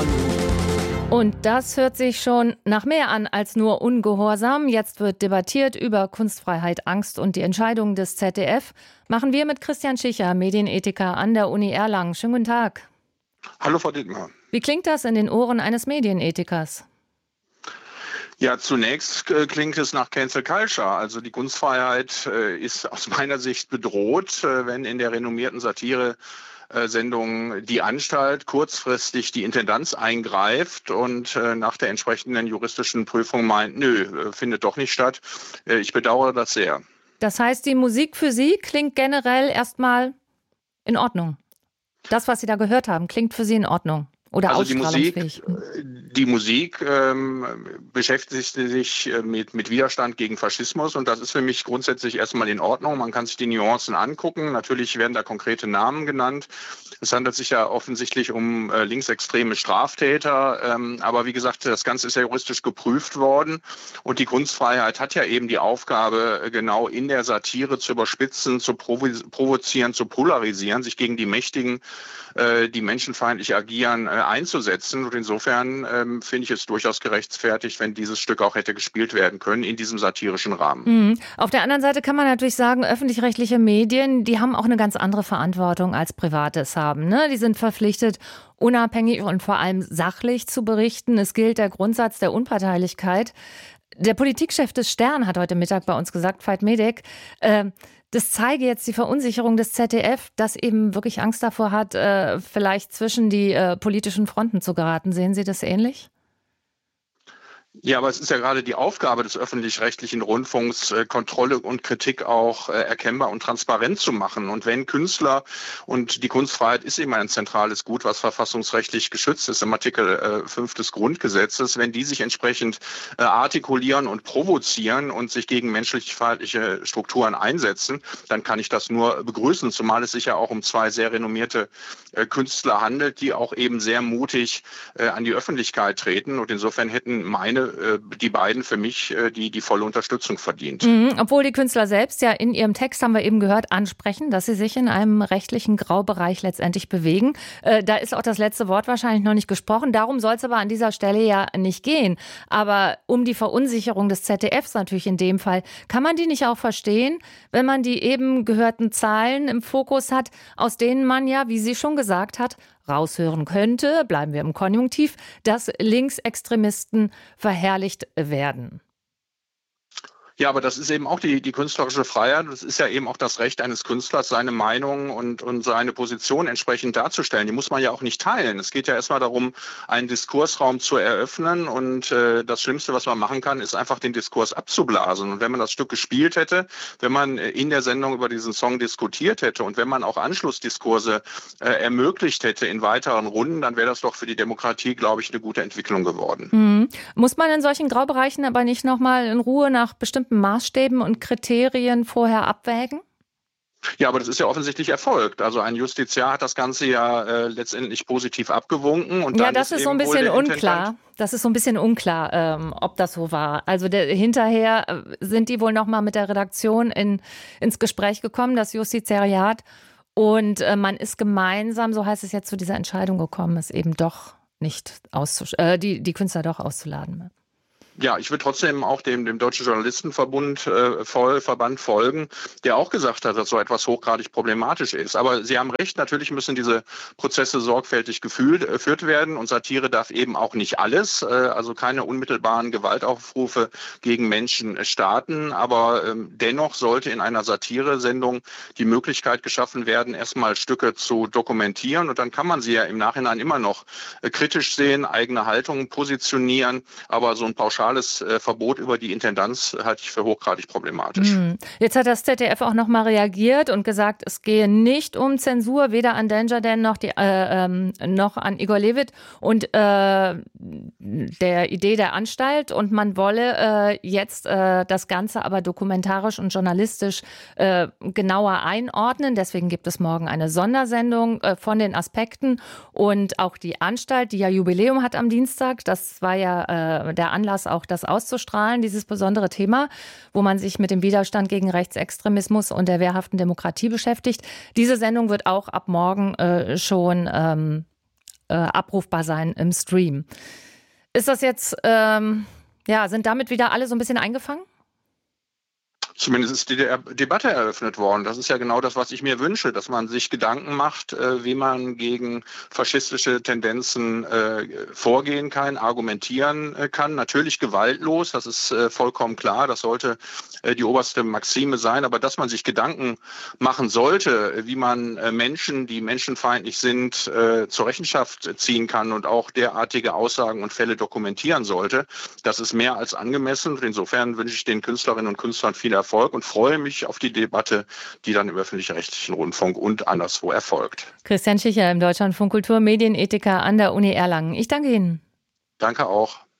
Und das hört sich schon nach mehr an als nur Ungehorsam. Jetzt wird debattiert über Kunstfreiheit, Angst und die Entscheidung des ZDF. Machen wir mit Christian Schicher, Medienethiker an der Uni Erlangen. Schönen guten Tag. Hallo, Frau Dittmar. Wie klingt das in den Ohren eines Medienethikers? Ja, zunächst klingt es nach Cancel Culture. Also die Kunstfreiheit ist aus meiner Sicht bedroht, wenn in der renommierten Satire-Sendung Die Anstalt kurzfristig die Intendanz eingreift und nach der entsprechenden juristischen Prüfung meint, nö, findet doch nicht statt. Ich bedauere das sehr. Das heißt, die Musik für Sie klingt generell erstmal in Ordnung. Das, was Sie da gehört haben, klingt für Sie in Ordnung. Oder also ausstrahlungsfähig. Die Musik beschäftigt sich mit Widerstand gegen Faschismus und das ist für mich grundsätzlich erstmal in Ordnung. Man kann sich die Nuancen angucken. Natürlich werden da konkrete Namen genannt. Es handelt sich ja offensichtlich um linksextreme Straftäter. Aber wie gesagt, das Ganze ist ja juristisch geprüft worden und die Kunstfreiheit hat ja eben die Aufgabe, genau in der Satire zu überspitzen, zu provozieren, zu polarisieren, sich gegen die Mächtigen, die menschenfeindlich agieren, einzusetzen. Und insofern finde ich es durchaus gerechtfertigt, wenn dieses Stück auch hätte gespielt werden können in diesem satirischen Rahmen. Auf der anderen Seite kann man natürlich sagen, öffentlich-rechtliche Medien, die haben auch eine ganz andere Verantwortung als Private es haben. Ne? Die sind verpflichtet, unabhängig und vor allem sachlich zu berichten. Es gilt der Grundsatz der Unparteilichkeit. Der Politikchef des Stern hat heute Mittag bei uns gesagt, Veit Medek, das zeige jetzt die Verunsicherung des ZDF, das eben wirklich Angst davor hat, vielleicht zwischen die politischen Fronten zu geraten. Sehen Sie das ähnlich? Ja, aber es ist ja gerade die Aufgabe des öffentlich-rechtlichen Rundfunks, Kontrolle und Kritik auch erkennbar und transparent zu machen. Und wenn Künstler, und die Kunstfreiheit ist eben ein zentrales Gut, was verfassungsrechtlich geschützt ist im Artikel 5 des Grundgesetzes, wenn die sich entsprechend artikulieren und provozieren und sich gegen menschlich-feindliche Strukturen einsetzen, dann kann ich das nur begrüßen, zumal es sich ja auch um zwei sehr renommierte Künstler handelt, die auch eben sehr mutig an die Öffentlichkeit treten. Und insofern hätten die beiden für mich die volle Unterstützung verdient. Obwohl die Künstler selbst ja in ihrem Text, haben wir eben gehört, ansprechen, dass sie sich in einem rechtlichen Graubereich letztendlich bewegen. Da ist auch das letzte Wort wahrscheinlich noch nicht gesprochen. Darum soll es aber an dieser Stelle ja nicht gehen. Aber um die Verunsicherung des ZDFs natürlich in dem Fall, kann man die nicht auch verstehen, wenn man die eben gehörten Zahlen im Fokus hat, aus denen man ja, wie sie schon gesagt hat, raushören könnte, bleiben wir im Konjunktiv, dass Linksextremisten verherrlicht werden. Ja, aber das ist eben auch die künstlerische Freiheit. Das ist ja eben auch das Recht eines Künstlers, seine Meinung und seine Position entsprechend darzustellen. Die muss man ja auch nicht teilen. Es geht ja erstmal darum, einen Diskursraum zu eröffnen. Und das Schlimmste, was man machen kann, ist einfach den Diskurs abzublasen. Und wenn man das Stück gespielt hätte, wenn man in der Sendung über diesen Song diskutiert hätte und wenn man auch Anschlussdiskurse ermöglicht hätte in weiteren Runden, dann wäre das doch für die Demokratie, glaube ich, eine gute Entwicklung geworden. Muss man in solchen Graubereichen aber nicht nochmal in Ruhe nach bestimmten Maßstäben und Kriterien vorher abwägen? Ja, aber das ist ja offensichtlich erfolgt. Also ein Justiziar hat das Ganze ja letztendlich positiv abgewunken. Und dann das ist so ein bisschen unklar. Das ist so ein bisschen unklar, ob das so war. Also hinterher sind die wohl nochmal mit der Redaktion ins Gespräch gekommen, das Justizariat. Und man ist gemeinsam, so heißt es jetzt, zu dieser Entscheidung gekommen, es eben doch nicht die Künstler doch auszuladen. Ja, ich würde trotzdem auch dem Deutschen Journalistenverband folgen, der auch gesagt hat, dass so etwas hochgradig problematisch ist. Aber Sie haben recht, natürlich müssen diese Prozesse sorgfältig geführt werden und Satire darf eben auch nicht alles, also keine unmittelbaren Gewaltaufrufe gegen Menschen starten. Aber dennoch sollte in einer Satiresendung die Möglichkeit geschaffen werden, erstmal Stücke zu dokumentieren und dann kann man sie ja im Nachhinein immer noch kritisch sehen, eigene Haltungen positionieren, aber so ein pauschales Verbot über die Intendanz halte ich für hochgradig problematisch. Jetzt hat das ZDF auch nochmal reagiert und gesagt, es gehe nicht um Zensur, weder an Danger Dan noch an Igor Levit und der Idee der Anstalt. Und man wolle jetzt das Ganze aber dokumentarisch und journalistisch genauer einordnen. Deswegen gibt es morgen eine Sondersendung von den Aspekten. Und auch die Anstalt, die ja Jubiläum hat am Dienstag, das war ja der Anlass, auch das auszustrahlen, dieses besondere Thema, wo man sich mit dem Widerstand gegen Rechtsextremismus und der wehrhaften Demokratie beschäftigt. Diese Sendung wird auch ab morgen schon abrufbar sein im Stream. Ist das jetzt, sind damit wieder alle so ein bisschen eingefangen? Zumindest ist die Debatte eröffnet worden. Das ist ja genau das, was ich mir wünsche, dass man sich Gedanken macht, wie man gegen faschistische Tendenzen vorgehen kann, argumentieren kann. Natürlich gewaltlos, das ist vollkommen klar. Das sollte die oberste Maxime sein. Aber dass man sich Gedanken machen sollte, wie man Menschen, die menschenfeindlich sind, zur Rechenschaft ziehen kann und auch derartige Aussagen und Fälle dokumentieren sollte, das ist mehr als angemessen. Und insofern wünsche ich den Künstlerinnen und Künstlern viel Erfolg und freue mich auf die Debatte, die dann im öffentlich-rechtlichen Rundfunk und anderswo erfolgt. Christian Schicher im Deutschlandfunk Kultur Medienethiker an der Uni Erlangen. Ich danke Ihnen. Danke auch.